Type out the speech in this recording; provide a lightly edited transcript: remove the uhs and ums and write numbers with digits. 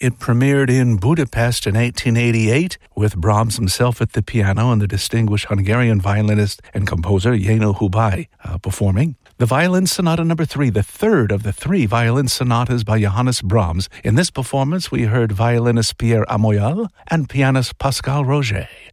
It premiered in Budapest in 1888 with Brahms himself at the piano and the distinguished Hungarian violinist and composer Jenő Hubay performing. The Violin Sonata No. 3, the third of the 3 violin sonatas by Johannes Brahms. In this performance, we heard violinist Pierre Amoyal and pianist Pascal Roger.